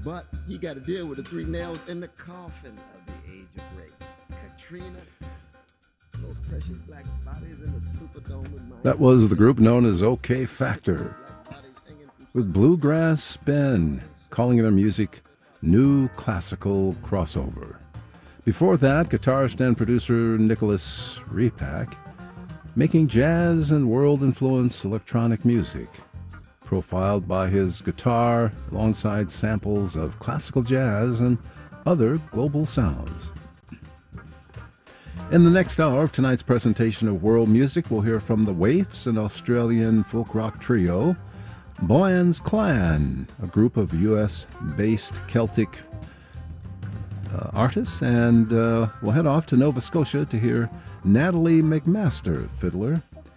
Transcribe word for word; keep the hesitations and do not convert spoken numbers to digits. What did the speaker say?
But he got to deal with the three nails in the coffin of the age of rape. Katrina, those precious black bodies in the Superdome. That was the group known as OK Factor, with Bluegrass Ben calling their music new classical crossover. Before that, guitarist and producer Nicholas Repack making jazz and world-influenced electronic music, profiled by his guitar alongside samples of classical jazz and other global sounds. In the next hour of tonight's presentation of world music, we'll hear from the Waifs, an Australian folk rock trio, Boyan's Clan, a group of U S-based Celtic uh, artists, and uh, we'll head off to Nova Scotia to hear Natalie McMaster, fiddler,